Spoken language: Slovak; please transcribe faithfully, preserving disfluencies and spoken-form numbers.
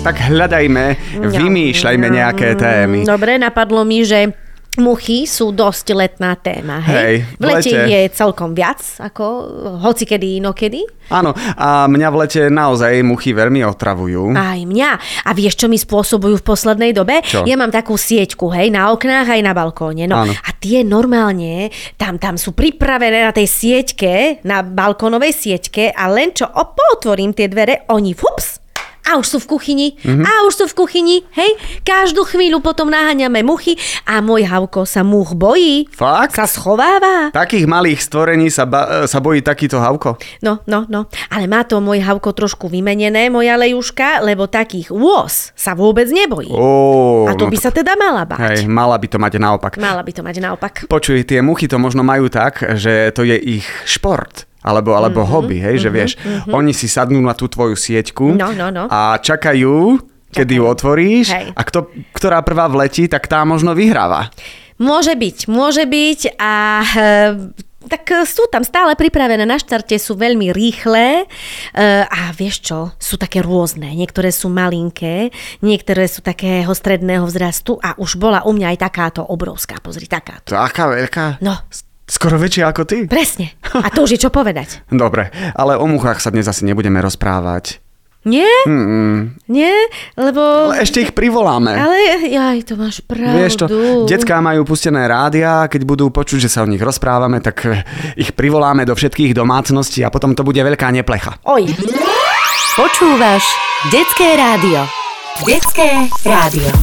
tak hľadajme, No, vymýšľajme no, nejaké témy. Dobre, napadlo mi, že muchy sú dosť letná téma, hej? Hej, v lete, v lete je celkom viac, ako hocikedy inokedy. Áno, a mňa v lete naozaj muchy veľmi otravujú. Aj mňa. A vieš, čo mi spôsobujú v poslednej dobe? Čo? Ja mám takú sieťku, hej, na oknách aj na balkóne. No Áno. a tie normálne, tam, tam sú pripravené na tej sieťke, na balkónovej sieťke a len čo opotvorím tie dvere, oni fups, a už sú v kuchyni, mm-hmm. a už sú v kuchyni, hej, každú chvíľu potom naháňame muchy a môj Havko sa múch bojí. Fakt? Sa schováva. Takých malých stvorení sa, ba- sa bojí takýto Havko? No, no, no, ale má to môj Havko trošku vymenené, moja Lejuška, lebo takých ôs sa vôbec nebojí. Ó, A to by no sa teda mala báť. Hej, mala by to mať naopak. Mala by to mať naopak. Počuj, tie muchy to možno majú tak, že to je ich šport. Alebo, alebo mm-hmm, hobby, hej, mm-hmm, že vieš, mm-hmm. oni si sadnú na tú tvoju sieťku No, no, no. a čakajú, kedy ju otvoríš Hej. a kto, ktorá prvá vletí, tak tá možno vyhráva. Môže byť, môže byť a e, tak sú tam stále pripravené, na štarte sú veľmi rýchle e, a vieš čo, sú také rôzne. Niektoré sú malinké, niektoré sú takého stredného vzrastu a už bola u mňa aj takáto obrovská, pozri, takáto. Taká veľká? No. Skoro väčšia ako ty? Presne. A to už je čo povedať. Dobre, ale o muchách sa dnes asi nebudeme rozprávať. Nie? Mm-mm. Nie? Lebo... Ale ešte ich privoláme. Ale jaj, to máš pravdu. Vieš to, decká majú pustené rádia, keď budú počuť, že sa o nich rozprávame, tak ich privoláme do všetkých domácností a potom to bude veľká neplecha. Oj. Počúvaš Detské rádio. Detské rádio.